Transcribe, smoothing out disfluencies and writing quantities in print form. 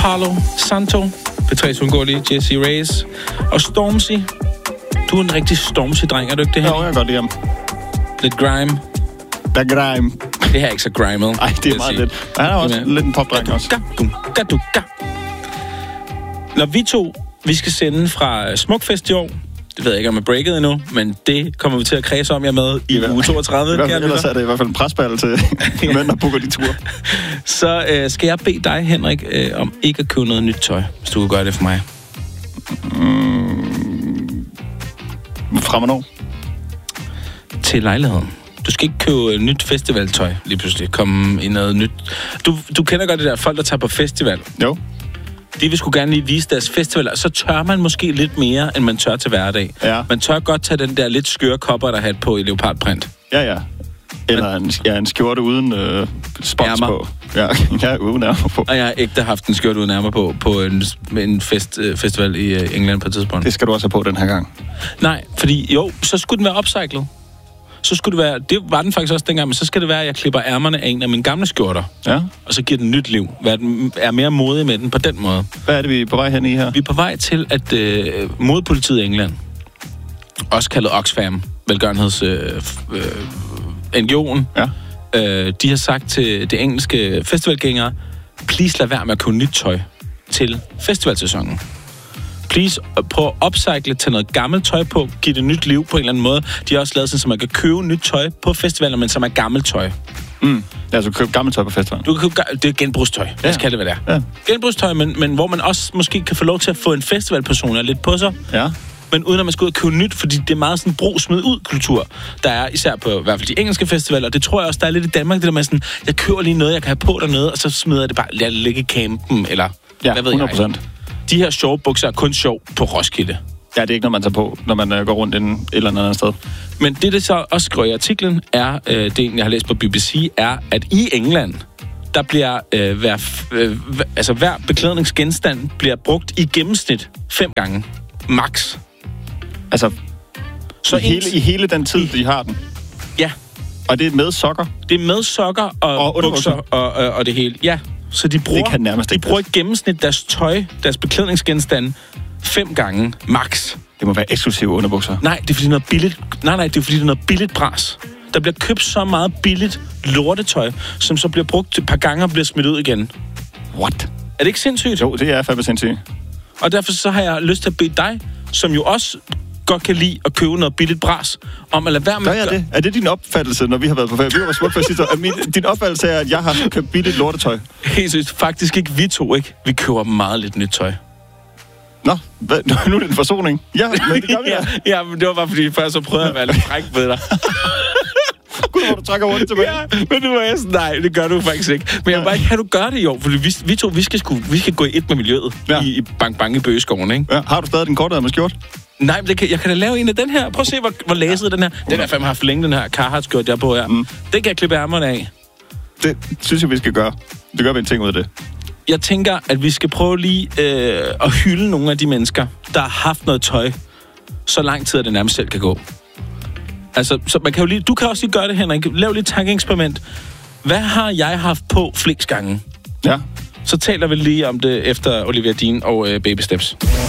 Palo Santo, P3's undgåelige Jessie Reyes og Stormzy. Du er en rigtig Stormzy-dreng, er du ikke det her? Jo, jeg kan godt lide ham. Lidt grime. Der er grime. Det her er ikke så grimet. Ej, det er meget lidt. Han er også lidt en popdreng også. Når vi skal sende fra Smukfest i år, det ved jeg ikke, om jeg breaket endnu, men det kommer vi til at kredse om jer med i uge 32. Ellers er det i hvert fald en presball til mænd, der booker de ture. Så skal jeg bede dig, Henrik, om ikke at købe noget nyt tøj, hvis du kan gøre det for mig. Fra hvornår? Til lejligheden. Du skal ikke købe nyt festivaltøj lige pludselig. Komme i noget nyt. Du kender godt det der, folk der tager på festival. Jo. De vil sgu gerne lige vise deres festivaler, så tør man måske lidt mere, end man tør til hverdag. Ja. Man tør godt tage den der lidt skøre kopper, der hat på i leopardprint. Ja. Eller en skjorte uden spots ærmer på. Ja, uden ærmer på. Og jeg har ægte haft en skjorte uden ærmer på en festival i England på et tidspunkt. Det skal du også have på den her gang. Nej, fordi jo, så skulle den være upcyclet. Så skulle det være, det var den faktisk også dengang, men så skal det være, at jeg klipper ærmerne af en af mine gamle skjorter. Ja. Og så giver den nyt liv. Er mere modig med den på den måde. Hvad er det, vi er på vej hen i her? Vi er på vej til, at modepolitiet i England, også kaldet Oxfam, velgørenheds NGO'en, de har sagt til det engelske festivalgængere, please lad være med at købe nyt tøj til festivalsæsonen. Please prøv at upcycle, tage noget gammelt tøj på, give det nyt liv på en eller anden måde. De har også lavet sådan, så man kan købe nyt tøj på festivaler, men som er gammelt tøj. Ja, altså købe gammelt tøj på festivalen. Du kan købe, det er genbrugstøj, lad os kalde det, hvad det er. Ja. Genbrugstøj, men hvor man også måske kan få lov til at få en festivalpersona lidt på sig. Ja. Men uden at man skal ud og købe nyt, fordi det er meget sådan brug-smid-ud-kultur, der er især på i hvert fald de engelske festivaler. Det tror jeg også, der er lidt i Danmark, det der med sådan, jeg køber lige noget, jeg kan have på dernede, og så smider jeg det bare, lad det ligge i campen, eller hvad ved 100%. Jeg. De her sjove bukser er kun sjov på Roskilde. Ja, det er ikke noget, man tager på, når man går rundt et eller andet sted. Men det så også skriver i artiklen, er, det jeg har læst på BBC, er, at i England, der bliver hver beklædningsgenstand bliver brugt i gennemsnit 5 gange. Max. Altså, så i hele den tid, de har den? Ja. Og det er med sokker? Det er med sokker og bukser og det hele. Ja. Så de bruger i gennemsnit deres tøj, deres beklædningsgenstande 5 gange max. Det må være eksklusive underbukser. Nej, det er fordi noget billigt. Nej, det er fordi det er noget billigt bras. Der bliver købt så meget billigt lortetøj, som så bliver brugt et par gange og bliver smidt ud igen. What? Er det ikke sindssygt? Jo, det er fandme sindssygt. Og derfor så har jeg lyst til at bede dig, som jo også godt kan lide at købe noget billigt bras, om at lade være med... Gør jeg det? Er det din opfattelse, når vi har været på ferie? Vi var Smukfest sidste år. Din opfattelse er, at jeg har købt billigt lortetøj? Helt seriøst. Faktisk ikke vi to, ikke? Vi køber meget lidt nyt tøj. Nå, nu er det en forsoning. Ja, men det gør vi da. Ja, men det var bare fordi, før så prøvede jeg at være lidt fræk ved dig. Gud, hvor du trækker hurtigt tilbage. Ja, men det var jeg sådan, nej, det gør du faktisk ikke. Men jeg vil bare ikke have, du gør det i år, fordi vi to, vi skal gå i et med miljøet i Bang i Bøgeskoven, ikke? Ja, har du stadig den kortede med skjort? Nej, men jeg kan da lave en af den her. Prøv at se, hvor læset den her. Den er fandme haft længe, den her Carhartt-skjort, jeg er på her. Den kan jeg klippe ærmerne af. Det synes jeg, vi skal gøre. Det gør vi en ting ud af det. Jeg tænker, at vi skal prøve lige at hylde nogle af de mennesker, der har haft noget tøj så lang tid, at det nærmest selv kan gå. Altså, så man kan jo lige, du kan også lige gøre det, Henrik. Lav lidt tankeeksperiment. Hvad har jeg haft på flest gange? Ja. Så taler vi lige om det efter Olivia Dean og Baby Steps.